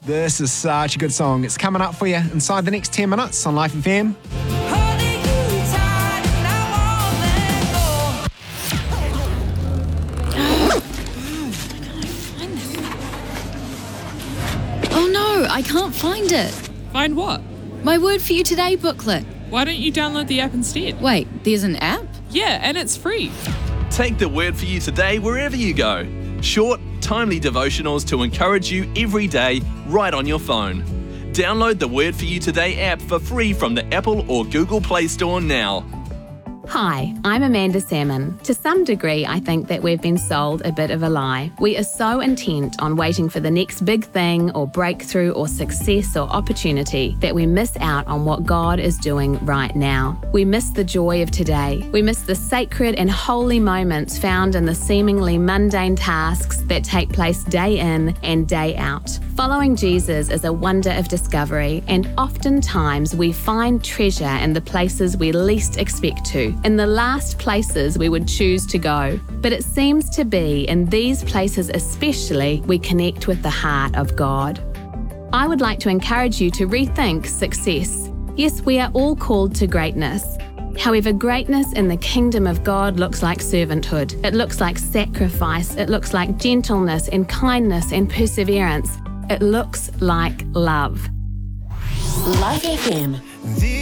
This is such a good song. It's coming up for you inside the next 10 minutes on Life FM. Oh no, I can't find it. Find what? My Word for You Today booklet. Why don't you download the app instead? Wait, there's an app? Yeah, and it's free. Take the Word for You Today wherever you go. Short, timely devotionals to encourage you every day right on your phone. Download the Word for You Today app for free from the Apple or Google Play Store now. Hi, I'm Amanda Salmon. To some degree, I think that we've been sold a bit of a lie. We are so intent on waiting for the next big thing or breakthrough or success or opportunity that we miss out on what God is doing right now. We miss the joy of today. We miss the sacred and holy moments found in the seemingly mundane tasks that take place day in and day out. Following Jesus is a wonder of discovery, and oftentimes we find treasure in the places we least expect to, in the last places we would choose to go. But it seems to be in these places especially we connect with the heart of God. I would like to encourage you to rethink success. Yes, we are all called to greatness. However, greatness in the kingdom of God looks like servanthood. It looks like sacrifice. It looks like gentleness and kindness and perseverance. It looks like love. Life FM.